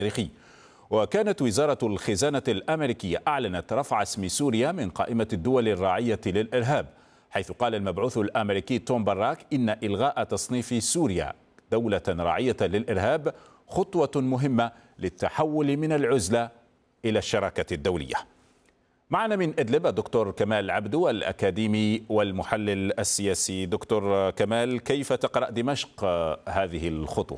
تاريخي. وكانت وزارة الخزانة الأمريكية أعلنت رفع اسم سوريا من قائمة الدول الراعية للإرهاب، حيث قال المبعوث الأمريكي توم باراك إن إلغاء تصنيف سوريا دولة راعية للإرهاب خطوة مهمة للتحول من العزلة إلى الشراكة الدولية. معنا من إدلب الدكتور كمال عبدو الأكاديمي والمحلل السياسي. دكتور كمال، كيف تقرأ دمشق هذه الخطوة؟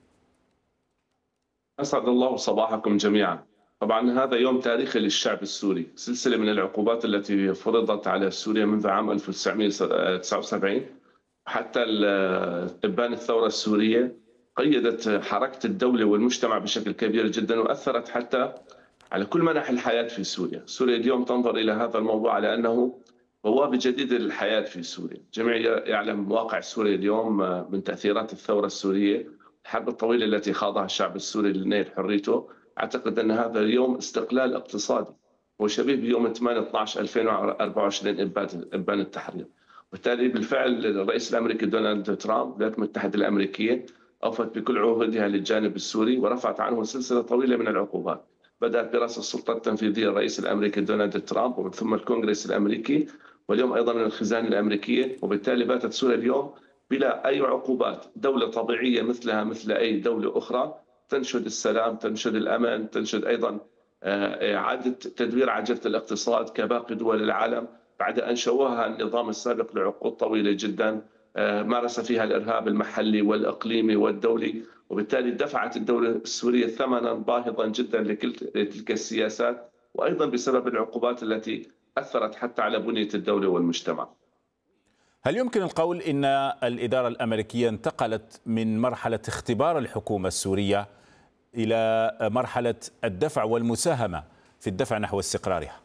أسعد الله صباحكم جميعا. طبعا هذا يوم تاريخي للشعب السوري، سلسلة من العقوبات التي فرضت على سوريا منذ عام 1979 حتى إبان الثورة السورية قيدت حركة الدولة والمجتمع بشكل كبير جدا، وأثرت حتى على كل مناحي الحياة في سوريا. سوريا اليوم تنظر إلى هذا الموضوع على أنه بوابة جديدة للحياة في سوريا. الجميع يعلم واقع سوريا اليوم من تأثيرات الثورة السورية، الحرب الطويلة التي خاضها الشعب السوري لنيل حريته. أعتقد أن هذا اليوم استقلال اقتصادي وشبيه بيوم 8/12/2024 إبان التحرير. وبالتالي بالفعل الرئيس الأمريكي دونالد ترامب الولايات المتحدة الأمريكية أوفت بكل عهودها للجانب السوري ورفعت عنه سلسلة طويلة من العقوبات، بدأت برأس السلطة التنفيذية الرئيس الأمريكي دونالد ترامب، ومن ثم الكونغرس الأمريكي، واليوم أيضا من الخزانة الأمريكية. وبالتالي باتت سوريا اليوم بلا أي عقوبات، دولة طبيعية مثلها مثل أي دولة أخرى، تنشد السلام، تنشد الأمان، تنشد أيضا إعادة تدوير عجلة الاقتصاد كباقي دول العالم بعد أن شوهها النظام السابق لعقود طويلة جدا مارس فيها الإرهاب المحلي والإقليمي والدولي. وبالتالي دفعت الدولة السورية ثمنا باهظا جدا لتلك السياسات، وأيضا بسبب العقوبات التي أثرت حتى على بنية الدولة والمجتمع. هل يمكن القول إن الإدارة الأمريكية انتقلت من مرحلة اختبار الحكومة السورية إلى مرحلة الدفع والمساهمة في الدفع نحو استقرارها؟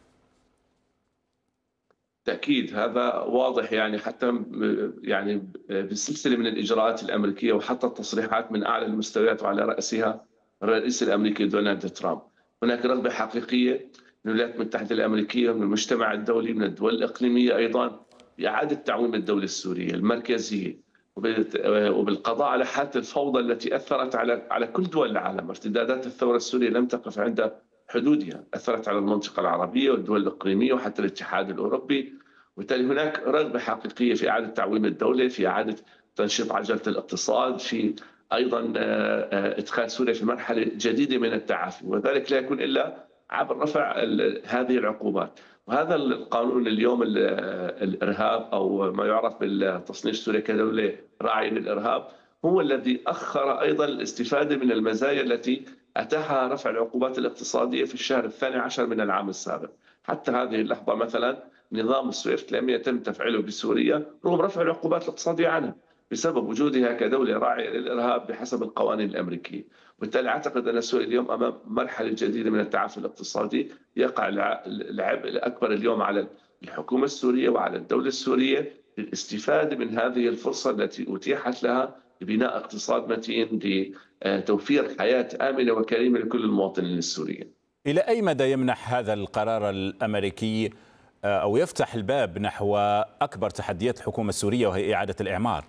تأكيد هذا واضح، يعني حتى يعني بسلسلة من الإجراءات الأمريكية وحتى التصريحات من أعلى المستويات وعلى رأسها الرئيس الأمريكي دونالد ترامب. هناك رغبة حقيقية من الولايات المتحدة الأمريكية، من المجتمع الدولي، من الدول الإقليمية أيضا، بإعادة تعويم الدولة السورية المركزية وبالقضاء على حالة الفوضى التي أثرت على كل دول العالم. ارتدادات الثورة السورية لم تقف عند حدودها، أثرت على المنطقة العربية والدول الإقليمية وحتى الاتحاد الأوروبي. وبالتالي هناك رغبة حقيقية في إعادة تعويم الدولة، في إعادة تنشيط عجلة الاقتصاد، في أيضا إدخال سوريا في مرحلة جديدة من التعافي، وذلك لا يكون إلا عبر رفع هذه العقوبات. وهذا القانون اليوم الإرهاب أو ما يعرف بالتصنيف سوريا كدولة راعية للإرهاب هو الذي أخر أيضا الاستفادة من المزايا التي أتاحها رفع العقوبات الاقتصادية في الشهر الثاني عشر من العام السابق. حتى هذه اللحظة مثلا نظام السويفت لم يتم تفعيله بسوريا رغم رفع العقوبات الاقتصادية عنها بسبب وجودها كدولة راعية للإرهاب بحسب القوانين الأمريكية. وبالتالي أعتقد أن سوريا اليوم أمام مرحلة جديدة من التعافي الاقتصادي، يقع العبء الأكبر اليوم على الحكومة السورية وعلى الدولة السورية للاستفادة من هذه الفرصة التي أتيحت لها لبناء اقتصاد متين، لتوفير حياة آمنة وكريمة لكل المواطنين السوريين. إلى أي مدى يمنح هذا القرار الأمريكي أو يفتح الباب نحو أكبر تحديات الحكومة السورية وهي إعادة الإعمار؟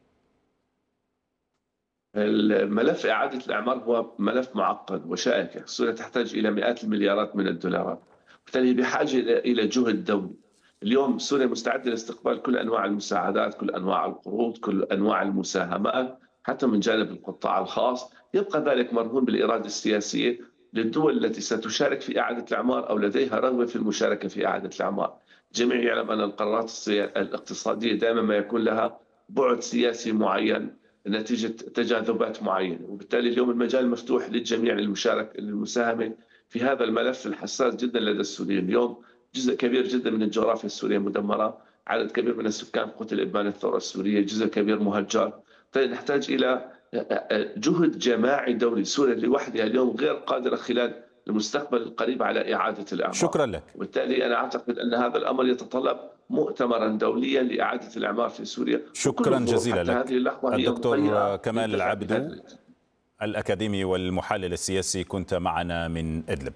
الملف إعادة الإعمار هو ملف معقد وشائك. سوريا تحتاج إلى مئات المليارات من الدولارات، وبالتالي بحاجة إلى جهد دولي. اليوم سوريا مستعدة لاستقبال كل أنواع المساعدات، كل أنواع القروض، كل أنواع المساهمات، حتى من جانب القطاع الخاص. يبقى ذلك مرهون بالإرادة السياسية للدول التي ستشارك في إعادة الإعمار أو لديها رغبة في المشاركة في إعادة الإعمار. الجميع يعلم أن القرارات الاقتصادية دائما ما يكون لها بعد سياسي معين نتيجة تجاذبات معينة، وبالتالي اليوم المجال مفتوح للجميع للمساهمة في هذا الملف الحساس جدا لدى السوريين. اليوم جزء كبير جدا من الجغرافيا السورية مدمرة، عدد كبير من السكان قتل إبان الثورة السورية، جزء كبير مهجر. نحتاج إلى جهد جماعي دولي. سوريا لوحدها اليوم غير قادرة خلال المستقبل القريب على إعادة الإعمار. شكرا لك. وبالتالي أنا أعتقد أن هذا الأمر يتطلب مؤتمرا دوليا لإعادة الإعمار في سوريا. شكرا جزيلا لك هذه اللحظة الدكتور كمال العبدو الأكاديمي والمحلل السياسي، كنت معنا من إدلب.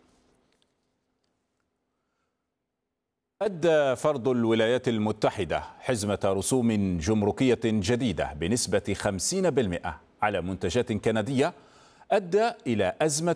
أدى فرض الولايات المتحدة حزمة رسوم جمركية جديدة بنسبة 50% على منتجات كندية أدى إلى أزمة